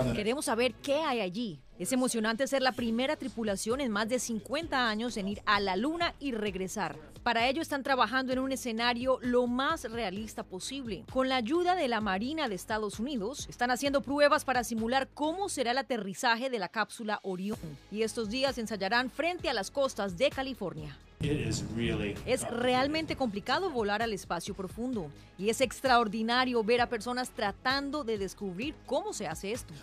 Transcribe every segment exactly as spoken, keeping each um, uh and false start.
Queremos saber qué hay allí. Es emocionante ser la primera tripulación en más de cincuenta años en ir a la Luna y regresar. Para ello están trabajando en un escenario lo más realista posible. Con la ayuda de la Marina de Estados Unidos, están haciendo pruebas para simular cómo será el aterrizaje de la cápsula Orión. Y estos días ensayarán frente a las costas de California. Es realmente complicado volar al espacio profundo y es extraordinario ver a personas tratando de descubrir cómo se hace esto.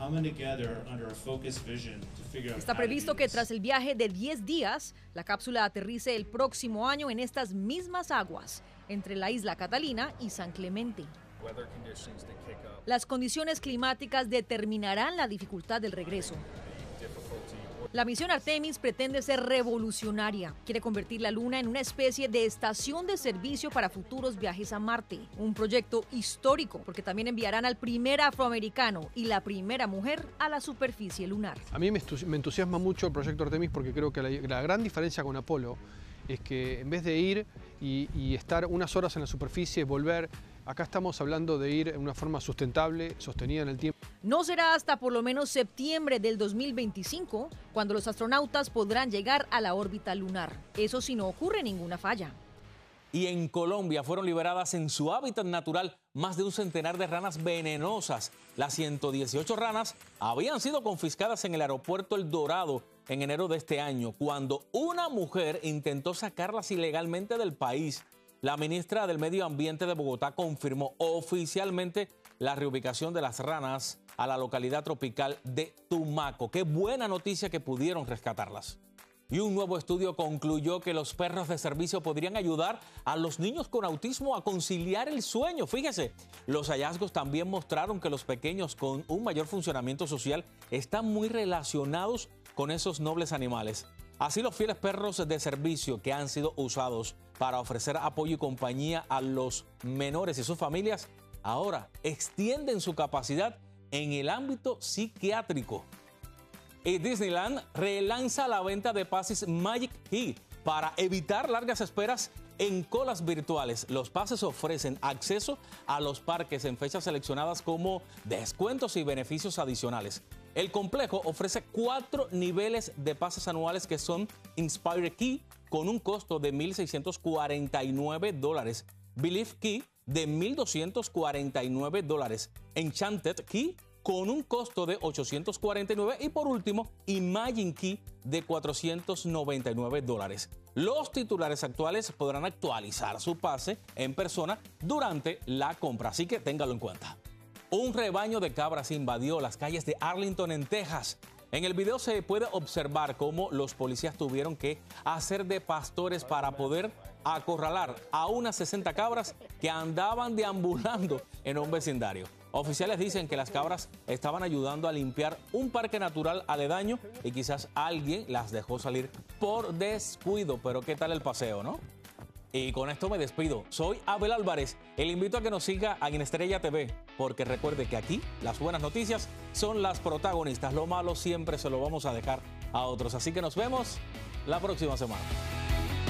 Está previsto que tras el viaje de diez días, la cápsula aterrice el próximo año en estas mismas aguas, entre la isla Catalina y San Clemente. Las condiciones climáticas determinarán la dificultad del regreso. La misión Artemis pretende ser revolucionaria. Quiere convertir la Luna en una especie de estación de servicio para futuros viajes a Marte. Un proyecto histórico, porque también enviarán al primer afroamericano y la primera mujer a la superficie lunar. A mí me entusiasma mucho el proyecto Artemis porque creo que la, la gran diferencia con Apolo es que en vez de ir y, y estar unas horas en la superficie, volver, acá estamos hablando de ir en una forma sustentable, sostenida en el tiempo. No será hasta por lo menos septiembre del dos mil veinticinco cuando los astronautas podrán llegar a la órbita lunar. Eso si no ocurre ninguna falla. Y en Colombia fueron liberadas en su hábitat natural más de un centenar de ranas venenosas. Las ciento dieciocho ranas habían sido confiscadas en el aeropuerto El Dorado en enero de este año, cuando una mujer intentó sacarlas ilegalmente del país. La ministra del Medio Ambiente de Bogotá confirmó oficialmente la reubicación de las ranas a la localidad tropical de Tumaco. Qué buena noticia que pudieron rescatarlas. Y un nuevo estudio concluyó que los perros de servicio podrían ayudar a los niños con autismo a conciliar el sueño. Fíjese, los hallazgos también mostraron que los pequeños con un mayor funcionamiento social están muy relacionados con esos nobles animales. Así, los fieles perros de servicio que han sido usados para ofrecer apoyo y compañía a los menores y sus familias, ahora extienden su capacidad en el ámbito psiquiátrico. Y Disneyland relanza la venta de pases Magic Key para evitar largas esperas en colas virtuales. Los pases ofrecen acceso a los parques en fechas seleccionadas como descuentos y beneficios adicionales. El complejo ofrece cuatro niveles de pases anuales que son Inspire Key con un costo de mil seiscientos cuarenta y nueve dólares, Believe Key de mil doscientos cuarenta y nueve dólares, Enchanted Key con un costo de ochocientos cuarenta y nueve y por último Imagine Key de cuatrocientos noventa y nueve dólares. Los titulares actuales podrán actualizar su pase en persona durante la compra, así que téngalo en cuenta. Un rebaño de cabras invadió las calles de Arlington en Texas. En el video se puede observar cómo los policías tuvieron que hacer de pastores para poder acorralar a unas sesenta cabras que andaban deambulando en un vecindario. Oficiales dicen que las cabras estaban ayudando a limpiar un parque natural aledaño y quizás alguien las dejó salir por descuido. Pero ¿qué tal el paseo, no? Y con esto me despido. Soy Abel Álvarez. Le invito a que nos siga en Estrella T V, porque recuerde que aquí las buenas noticias son las protagonistas. Lo malo siempre se lo vamos a dejar a otros. Así que nos vemos la próxima semana.